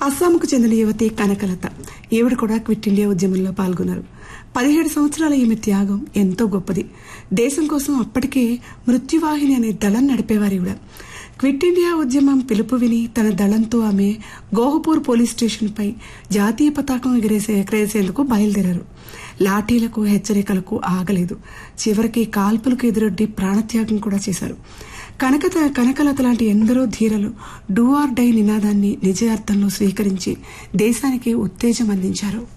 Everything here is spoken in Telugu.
అస్సాంకు చెందిన యువతి కనకలత. ఈవిడ కూడా క్విట్ ఇండియా ఉద్యమంలో పాల్గొన్నారు. 17 సంవత్సరాల ఈమె త్యాగం ఎంతో గొప్పది. దేశం కోసం అప్పటికే మృత్యువాహిని అనే దళం నడిపేవారు ఈవిడ. క్విట్ ఇండియా ఉద్యమం పిలుపు విని తన దళంతో ఆమె గోహపూర్ పోలీస్ స్టేషన్పై జాతీయ పతాకం ఎగరేసేందుకు బయలుదేరారు. లాఠీలకు హెచ్చరికలకు ఆగలేదు. చివరికి కాల్పులకు ఎదురొడ్డి ప్రాణత్యాగం కూడా చేశారు. కనకలత లాంటి ఎందరో ధీరలు డూ ఆర్ డై నినాదాన్ని నిజ అర్థంలో స్వీకరించి దేశానికి ఉత్తేజం అందించారు.